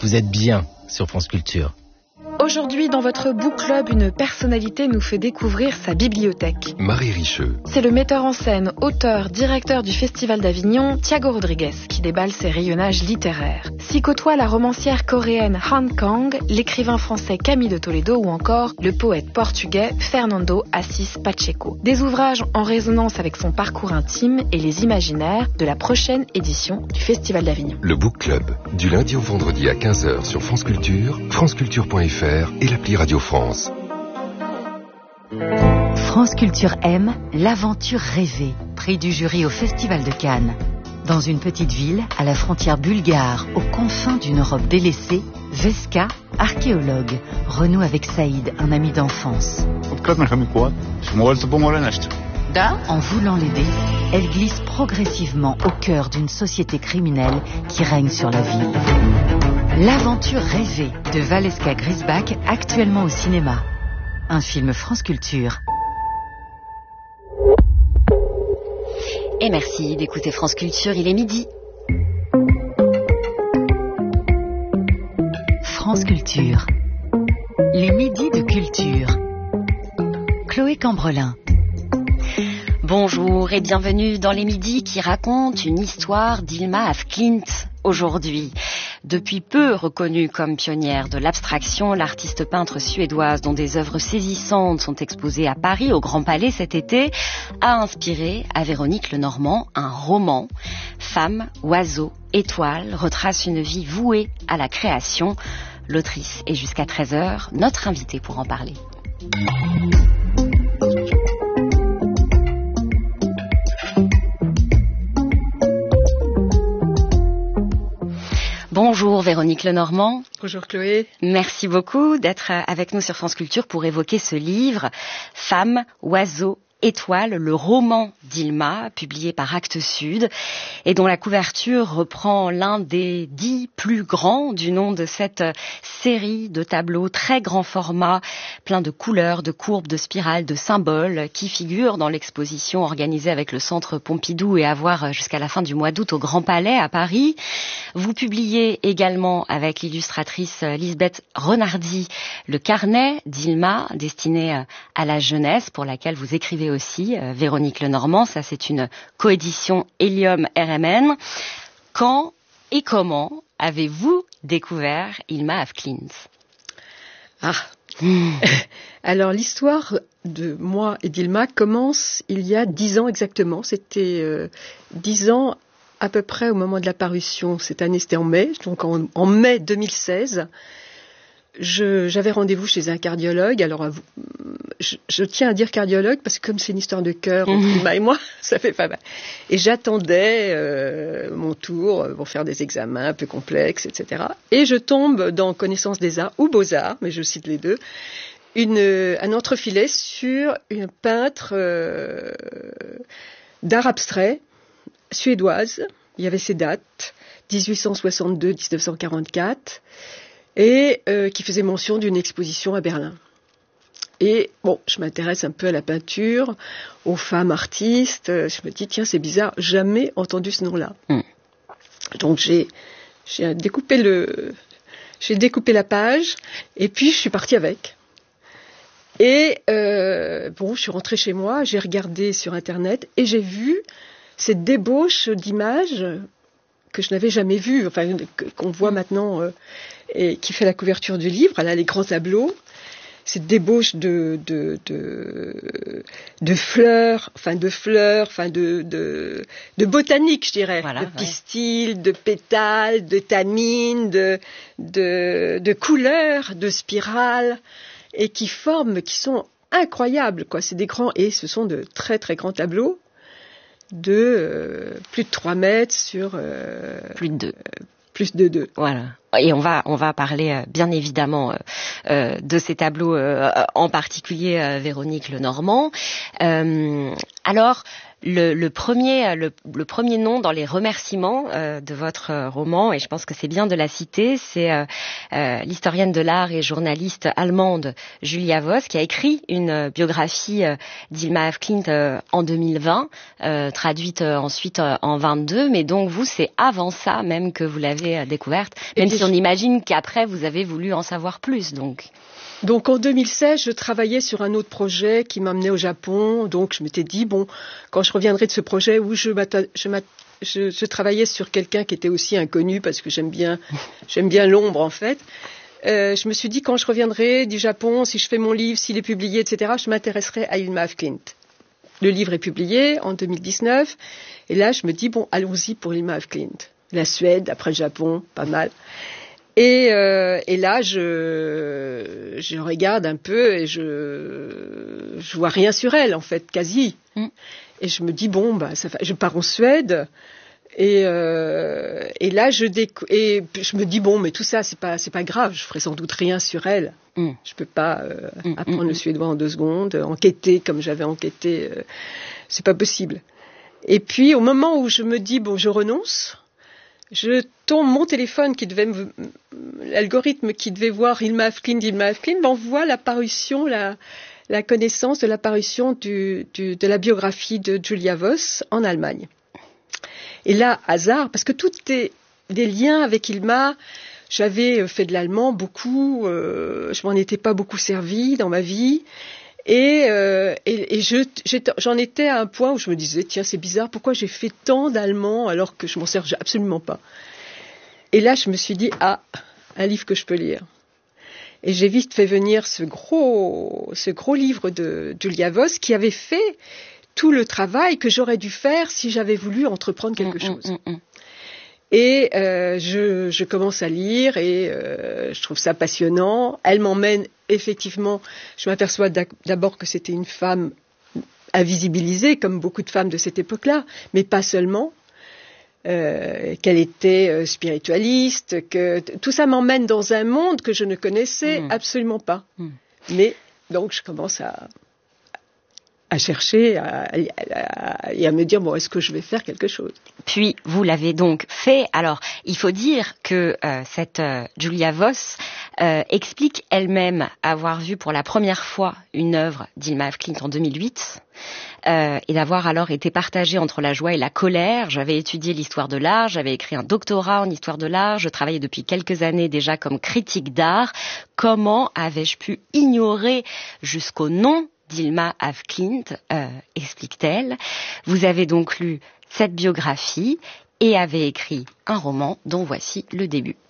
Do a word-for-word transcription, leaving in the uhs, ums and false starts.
vous êtes bien sur France Culture. Aujourd'hui, dans votre book club, une personnalité nous fait découvrir sa bibliothèque. Marie Richeux. C'est le metteur en scène, auteur, directeur du Festival d'Avignon, Thiago Rodriguez, qui déballe ses rayonnages littéraires. S'y côtoient la romancière coréenne Han Kang, l'écrivain français Camille de Toledo ou encore le poète portugais Fernando Assis Pacheco. Des ouvrages en résonance avec son parcours intime et les imaginaires de la prochaine édition du Festival d'Avignon. Le book club, du lundi au vendredi à quinze heures sur France Culture, franceculture point f r et l'appli Radio France. France Culture aime l'aventure rêvée, prix du jury au Festival de Cannes. Dans une petite ville, à la frontière bulgare, aux confins d'une Europe délaissée, Veska, archéologue, renoue avec Saïd, un ami d'enfance. En voulant l'aider, elle glisse progressivement au cœur d'une société criminelle qui règne sur la ville. L'aventure rêvée de Valeska Grisbach, actuellement au cinéma. Un film France Culture. Et merci d'écouter France Culture, il est midi. France Culture. Les midis de culture. Chloé Cambrelin. Bonjour et bienvenue dans les midis qui racontent une histoire d'Ilma af Klint aujourd'hui. Depuis peu reconnue comme pionnière de l'abstraction, l'artiste peintre suédoise, dont des œuvres saisissantes sont exposées à Paris, au Grand Palais cet été, a inspiré à Véronique Lenormand un roman. Femme, oiseau, étoile retrace une vie vouée à la création. L'autrice est jusqu'à treize heures, notre invitée pour en parler. Bonjour Véronique Lenormand. Bonjour Chloé. Merci beaucoup d'être avec nous sur France Culture pour évoquer ce livre, Femme, oiseau, étoile, le roman d'Ilma, publié par Actes Sud, et dont la couverture reprend l'un des dix plus grands du nom de cette série de tableaux très grand format, plein de couleurs, de courbes, de spirales, de symboles, qui figurent dans l'exposition organisée avec le Centre Pompidou et à voir jusqu'à la fin du mois d'août au Grand Palais à Paris. Vous publiez également avec l'illustratrice Lisbeth Renardi le carnet d'Ilma, destiné à la jeunesse, pour laquelle vous écrivez aussi, euh, Véronique Lenormand. Ça, c'est une coédition Hélium R M N. Quand et comment avez-vous découvert Ilma af Klint ? Ah mmh. Alors, l'histoire de moi et d'Ilma commence il y a dix ans exactement. C'était euh, dix ans à peu près au moment de la parution. Cette année, c'était en mai, donc en, en mai deux mille seize. Je, j'avais rendez-vous chez un cardiologue. Alors, je, je tiens à dire cardiologue parce que comme c'est une histoire de cœur, entre Ilma et moi, ça fait pas mal. Et j'attendais euh, mon tour pour faire des examens un peu complexes, et cetera. Et je tombe dans Connaissance des Arts ou Beaux-Arts, mais je cite les deux, une, un entrefilet sur un peintre euh, d'art abstrait suédoise. Il y avait ses dates, dix-huit cent soixante-deux à dix-neuf cent quarante-quatre. Et euh, qui faisait mention d'une exposition à Berlin. Et bon, je m'intéresse un peu à la peinture, aux femmes artistes. Je me dis, tiens, c'est bizarre, jamais entendu ce nom-là. Mm. Donc j'ai, j'ai découpé le, j'ai découpé la page, et puis je suis partie avec. Et euh, bon, je suis rentrée chez moi, j'ai regardé sur Internet, et j'ai vu cette débauche d'images que je n'avais jamais vues, enfin qu'on voit maintenant. Euh, et qui fait la couverture du livre. Elle a les grands tableaux, cette débauche de de de, de fleurs, enfin de fleurs, enfin de de de botanique, je dirais, voilà, de ouais. pistils, de pétales, de tannines, de de de couleurs, de spirales, et qui forment, qui sont incroyables, quoi. C'est des grands, et ce sont de très très grands tableaux de euh, plus de trois mètres sur euh, plus de deux. Euh, plus de deux. Voilà. Et on va on va parler euh, bien évidemment euh, euh, de ces tableaux, euh, en particulier euh, Véronique Lenormand. Euh, alors Le, le premier, le, le premier nom dans les remerciements euh, de votre roman, et je pense que c'est bien de la citer, c'est euh, euh, l'historienne de l'art et journaliste allemande Julia Voss, qui a écrit une biographie euh, d'Hilma af Klint euh, en deux mille vingt, euh, traduite euh, ensuite euh, en vingt-deux. Mais donc vous, c'est avant ça même que vous l'avez euh, découverte, même et si on imagine qu'après vous avez voulu en savoir plus. Donc. Donc en deux mille seize, je travaillais sur un autre projet qui m'amenait au Japon. Donc je m'étais dit, bon, quand je reviendrai de ce projet où je, je, je, je travaillais sur quelqu'un qui était aussi inconnu, parce que j'aime bien, j'aime bien l'ombre en fait, euh, je me suis dit, quand je reviendrai du Japon, si je fais mon livre, s'il est publié, et cetera, je m'intéresserai à Hilma af Klint. Le livre est publié en deux mille dix-neuf, et là je me dis, bon, allons-y pour Hilma af Klint. La Suède, après le Japon, pas mal. Et, euh, et là, je, je regarde un peu et je, je vois rien sur elle, en fait, quasi. Mm. Et je me dis, bon, bah, ça fait, je pars en Suède. Et, euh, et là, je, déco- et je me dis, bon, mais tout ça, c'est pas, c'est pas grave. Je ferai sans doute rien sur elle. Mm. Je peux pas euh, mm. apprendre mm. le suédois en deux secondes, enquêter comme j'avais enquêté. Euh, c'est pas possible. Et puis, au moment où je me dis, bon, je renonce, je tombe, mon téléphone qui devait me, l'algorithme qui devait voir Hilma af Klint, Hilma af Klint, m'envoie l'apparition, la, la connaissance de l'apparition du, du, de la biographie de Julia Voss en Allemagne. Et là, hasard, parce que tout est des liens avec Hilma. J'avais fait de l'allemand beaucoup, euh, je m'en étais pas beaucoup servi dans ma vie. Et, euh, et, et je, j'en étais à un point où je me disais, tiens, c'est bizarre, pourquoi j'ai fait tant d'allemand alors que je m'en sers absolument pas. Et là, je me suis dit, ah, un livre que je peux lire. Et j'ai vite fait venir ce gros, ce gros livre de Julia Voss qui avait fait tout le travail que j'aurais dû faire si j'avais voulu entreprendre quelque chose. Mmh, mmh, mmh. Et euh, je, je commence à lire et euh, je trouve ça passionnant. Elle m'emmène effectivement. Je m'aperçois d'abord que c'était une femme invisibilisée, comme beaucoup de femmes de cette époque-là, mais pas seulement. Euh, qu'elle était spiritualiste, que tout ça m'emmène dans un monde que je ne connaissais mmh. absolument pas. Mmh. Mais donc je commence à à chercher à, à, à, et à me dire, bon, est-ce que je vais faire quelque chose ? Puis, vous l'avez donc fait. Alors, il faut dire que euh, cette euh, Julia Voss euh, explique elle-même avoir vu pour la première fois une œuvre d'Hilma af Klint en deux mille huit euh, et d'avoir alors été partagée entre la joie et la colère. J'avais étudié l'histoire de l'art, j'avais écrit un doctorat en histoire de l'art, je travaillais depuis quelques années déjà comme critique d'art. Comment avais-je pu ignorer jusqu'au nom d'Hilma af Klint, euh, explique-t-elle. Vous avez donc lu cette biographie et avez écrit un roman dont voici le début.